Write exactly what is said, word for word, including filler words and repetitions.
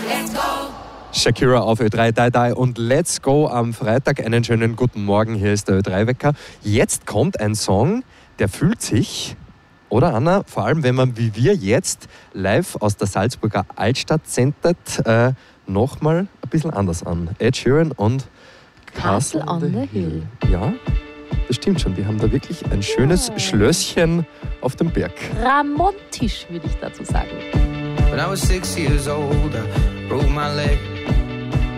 Let's go. Shakira auf Ö drei, Die Die und Let's Go am Freitag. Einen schönen guten Morgen, hier ist der Ö drei Wecker. Jetzt kommt ein Song, der fühlt sich, oder Anna, vor allem wenn man wie wir jetzt live aus der Salzburger Altstadt sendet, äh, nochmal ein bisschen anders an. Ed Sheeran und Castle, Castle on the Hill. Hill. Ja, das stimmt schon. Die haben da wirklich ein schönes ja. Schlösschen auf dem Berg. Ramontisch, würde ich dazu sagen. When I was six years old, I broke my leg.